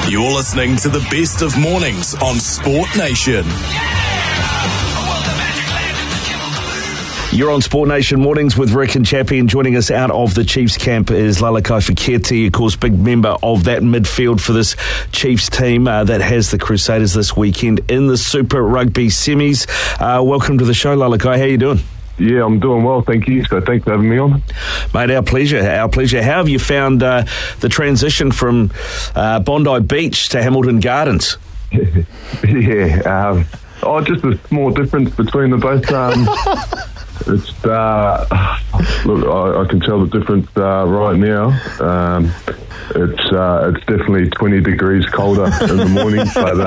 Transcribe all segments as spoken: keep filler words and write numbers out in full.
You're listening to the best of mornings on Sport Nation. You're on Sport Nation Mornings with Rick and Chappie, and joining us out of the Chiefs camp is Lalakai Feketi, of course, big member of that midfield for this Chiefs team uh, that has the Crusaders this weekend in the Super Rugby semis. Uh, welcome to the show, Lalakai. How you doing? Yeah, I'm doing well, thank you. So thanks for having me on. Mate, our pleasure, our pleasure. How have you found uh, the transition from uh, Bondi Beach to Hamilton Gardens? yeah, um, oh, just a small difference between the both. Um, it's uh, look, I, I can tell the difference uh, right now. Um, it's uh, it's definitely twenty degrees colder in the morning, but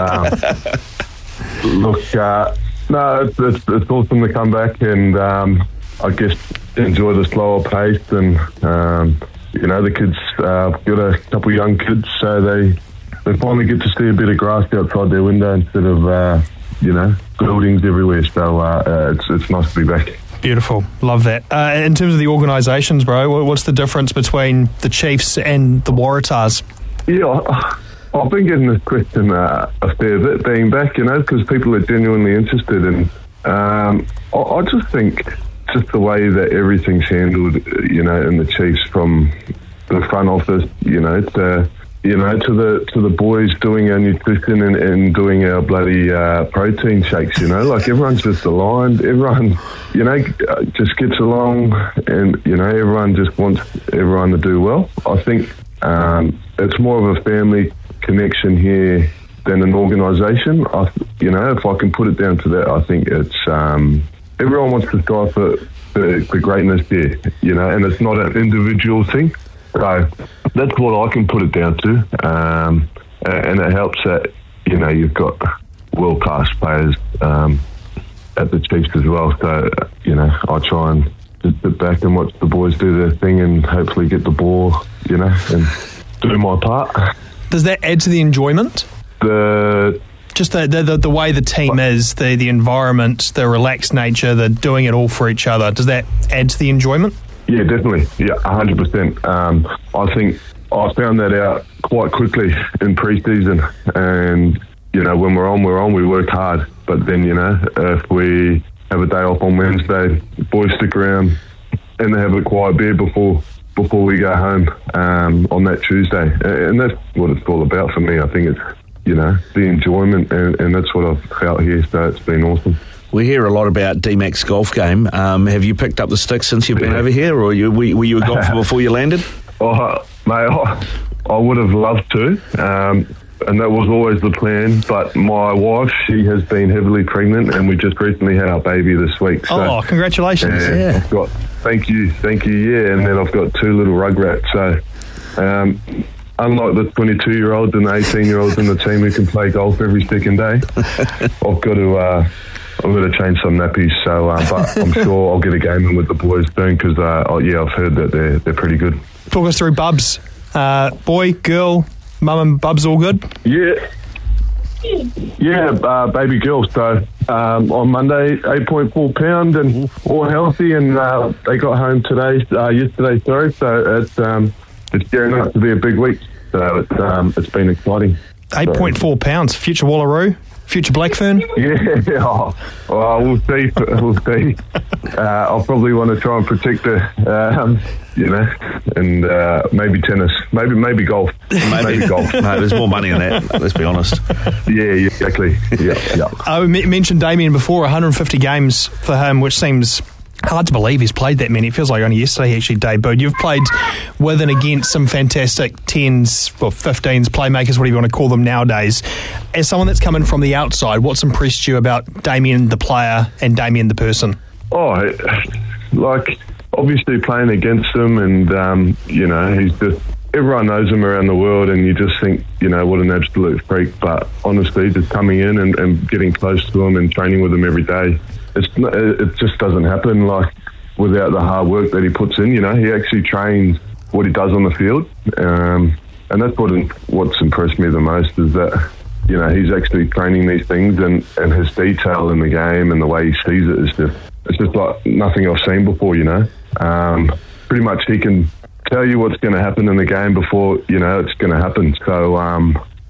uh, look. Uh, No, it's, it's, it's awesome to come back and um, I guess enjoy the slower pace, and um, you know, the kids, uh, got a couple of young kids, so they they finally get to see a bit of grass outside their window instead of uh, you know, buildings everywhere. So uh, uh, it's it's nice to be back. Beautiful, love that. Uh, in terms of the organisations, bro, what's the difference between the Chiefs and the Waratahs? Yeah. I've been getting this question uh, a fair bit being back, you know, because people are genuinely interested, and um, I, I just think just the way that everything's handled, you know, in the Chiefs, from the front office, you know, to you know to the to the boys doing our nutrition and, and doing our bloody uh, protein shakes, you know, like everyone's just aligned, everyone, you know, just gets along, and you know, everyone just wants everyone to do well. I think um, it's more of a family connection here than an organisation. I, you know, if I can put it down to that, I think it's um, everyone wants to strive for, for, for greatness there, you know, and it's not an individual thing. So that's what I can put it down to, um, and it helps that, you know, you've got world class players um, at the Chiefs as well. So you know, I try and just sit back and watch the boys do their thing and hopefully get the ball, you know, and do my part. Does that add to the enjoyment? The Just the the, the, the way the team is, the, the environment, the relaxed nature, the doing it all for each other, does that add to the enjoyment? Yeah, definitely. Yeah, one hundred percent. Um, I think I found that out quite quickly in pre-season. And, you know, when we're on, we're on, we work hard. But then, you know, if we have a day off on Wednesday, the boys stick around and they have a quiet beer before... before we go home um, on that Tuesday. And that's what it's all about for me. I think it's, you know, the enjoyment, and, and that's what I've felt here, so it's been awesome. We hear a lot about D-Mac's golf game. Um, have you picked up the stick since you've been yeah. over here, or you, were, were you a golfer before you landed? Oh, mate, I, I would have loved to, um, and that was always the plan, but my wife, she has been heavily pregnant, and we just recently had our baby this week. So, oh, congratulations. Yeah. I've got, thank you, thank you, yeah, and then I've got two little rugrats, so um, unlike the twenty-two-year-olds and the eighteen-year-olds in the team who can play golf every second day, I've got to... Uh, I'm going to change some nappies, so uh, but I'm sure I'll get a game in with the boys soon because, uh, oh, yeah, I've heard that they're they're pretty good. Talk us through Bubs. Uh, boy, girl, mum and Bubs all good? Yeah. Yeah, uh, baby girl. So um, on Monday, eight point four pound and all healthy, and uh, they got home today, uh, yesterday, sorry. So it's um, it's gearing up to be a big week. So it's um, it's been exciting. eight point four so. pounds, future Wallaroo. Future Blackfern? Yeah, oh, well, we'll see. We'll see. Uh, I'll probably want to try and protect her, um, you know, and uh, maybe tennis, maybe maybe golf, maybe, maybe golf. No, there's more money in that. Let's be honest. Yeah, exactly. Yeah, yeah. I mentioned Damien before. one hundred fifty games for him, which seems hard to believe he's played that many. It feels like only yesterday he actually debuted. You've played with and against some fantastic tens, or fifteens, playmakers, whatever you want to call them nowadays. As someone that's coming from the outside, what's impressed you about Damien the player and Damien the person? Oh, like, obviously playing against him, and, um, you know, he's just, everyone knows him around the world, and you just think, you know, what an absolute freak. But honestly, just coming in and, and getting close to him and training with him every day, It's, it just doesn't happen like without the hard work that he puts in. You know, he actually trains what he does on the field, um, and that's what what's impressed me the most is that, you know, he's actually training these things, and, and his detail in the game and the way he sees it is just it's just like nothing I've seen before. You know, um, pretty much he can tell you what's going to happen in the game before you know it's going to happen. So um,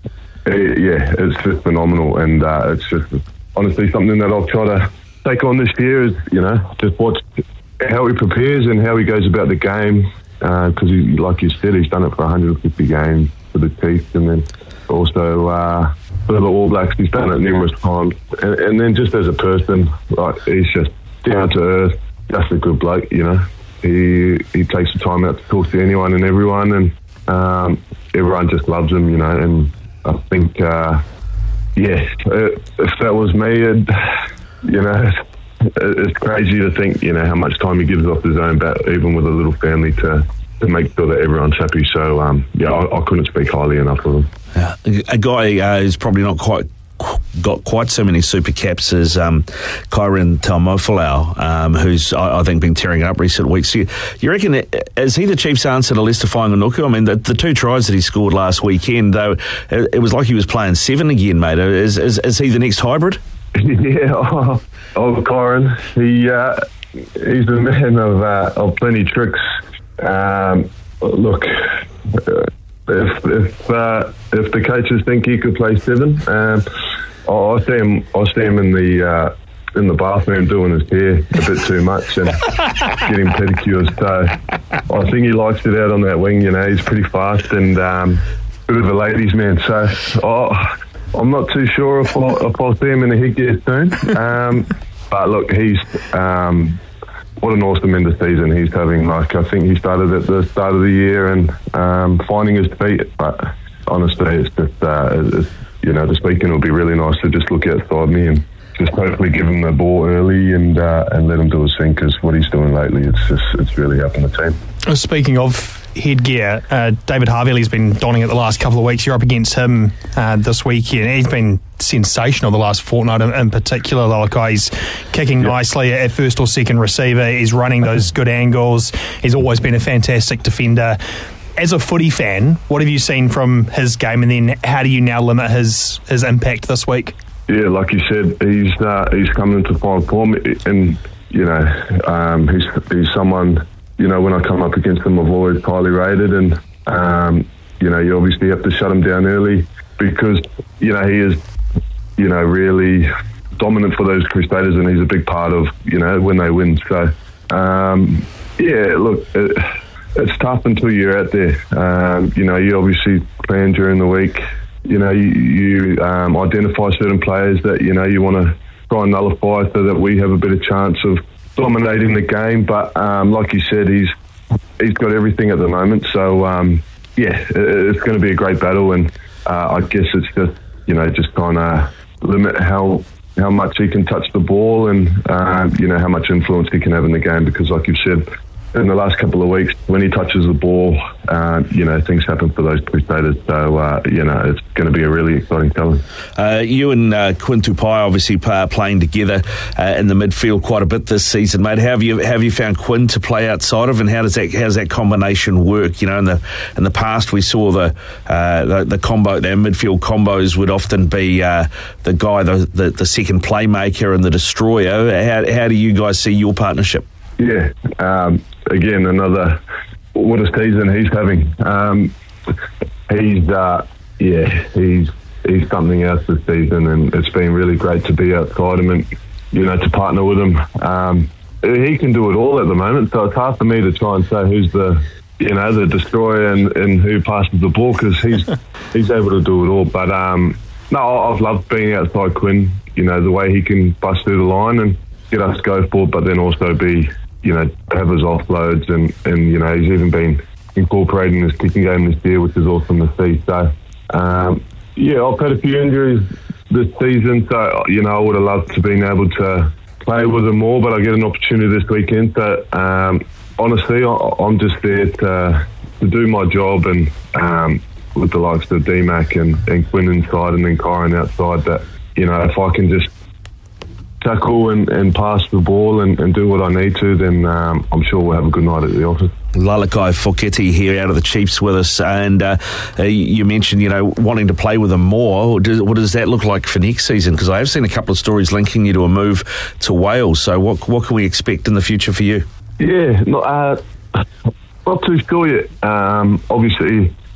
it, yeah, it's just phenomenal, and uh, it's just honestly something that I'll try to take on this year. Is you know just watch how he prepares and how he goes about the game, because uh, like you said, he's done it for one hundred fifty games for the Chiefs, and then also uh, for the All Blacks, he's done it numerous times. And, and then just as a person, like he's just down to earth, just a good bloke, you know. He he takes the time out to talk to anyone and everyone, and um, everyone just loves him, you know. And I think, uh, yeah, if that was me, it, you know, it's crazy to think, you know, how much time he gives off his own bat, even with a little family, to, to make sure that everyone's happy. So, um, yeah, I, I couldn't speak highly enough of him. Yeah. A guy uh, who's probably not quite got quite so many super caps as um, Kyron Taumoefalau, um, who's, I, I think, been tearing it up recent weeks. You, you reckon, is he the Chiefs' answer to Lester Fainga'anuku? I mean, the, the two tries that he scored last weekend, though, it, it was like he was playing seven again, mate. Is, is, is he the next hybrid? Yeah, oh, oh Kyron, he, uh, he's a man of, uh, of plenty of tricks. Um, look, uh, if if uh, if the coaches think he could play seven, um, I see him. I see him in the uh, in the bathroom doing his hair a bit too much and getting pedicures. So I think he likes it out on that wing. You know, he's pretty fast and um, bit of a ladies' man. So oh, I'm not too sure if I'll, if I'll see him in the headgear soon. Um, but look, he's. Um, What an awesome end of season he's having. Like, I think he started at the start of the year and um, finding his feet. But honestly, it's just, uh, it's, you know, this weekend will be really nice to just look outside me and just hopefully give him the ball early and uh, and let him do his thing, because what he's doing lately, it's just it's really helping the team. Speaking of headgear, uh, David Havili's been donning it the last couple of weeks. You're up against him uh, this weekend. He's been sensational the last fortnight in, in particular. Like, he's kicking yep. nicely at first or second receiver. He's running those good angles. He's always been a fantastic defender. As a footy fan, what have you seen from his game, and then how do you now limit his, his impact this week? Yeah, like you said, he's uh, he's coming into fine form, and you know um, he's he's someone. You know, when I come up against him, I've always highly rated, and um, you know, you obviously have to shut him down early because you know he is, you know, really dominant for those Crusaders, and he's a big part of you know when they win. So um, yeah, look, it, it's tough until you're out there. Um, you know, you obviously plan during the week. You know, you, you um, identify certain players that you know you want to try and nullify so that we have a better chance of dominating the game. But um, like you said, he's he's got everything at the moment. So um, yeah, it, it's going to be a great battle, and uh, I guess it's just you know just trying to limit how how much he can touch the ball, and uh, you know how much influence he can have in the game. Because like you've said, in the last couple of weeks, when he touches the ball, uh, you know, things happen for those Crusaders. So, uh, you know, it's going to be a really exciting challenge. Uh, you and uh, Quinn Tupai obviously uh, playing together uh, in the midfield quite a bit this season, mate. How have you have you found Quinn to play outside of, and how does that how does that combination work? You know, in the in the past we saw the uh, the, the combo, their midfield combos would often be uh, the guy, the, the the second playmaker and the destroyer. How how do you guys see your partnership? Yeah, um, again, another, what a season he's having. Um, he's, uh, yeah, he's he's something else this season, and it's been really great to be outside him and, you know, to partner with him. Um, he can do it all at the moment, so it's hard for me to try and say who's the, you know, the destroyer and, and who passes the ball, because he's he's able to do it all. But, um, no, I've loved being outside Quinn, you know, the way he can bust through the line and get us go forward, but then also be, you know, have his offloads, and, and you know, he's even been incorporating his kicking game this year, which is awesome to see. So, um, yeah, I've had a few injuries this season, so, you know, I would have loved to have been able to play with him more, but I get an opportunity this weekend. So, um, honestly, I, I'm just there to, to do my job, and um, with the likes of D Mac and, and Quinn inside and then Kyron outside, that, you know, if I can just tackle and, and pass the ball and, and do what I need to, then um, I'm sure we'll have a good night at the office. Lalakai Foketi here out of the Chiefs with us, and uh, uh, you mentioned, you know, wanting to play with them more. What does, what does that look like for next season? Because I have seen a couple of stories linking you to a move to Wales. So what what can we expect in the future for you? Yeah, not, uh, not too sure yet. Um, obviously,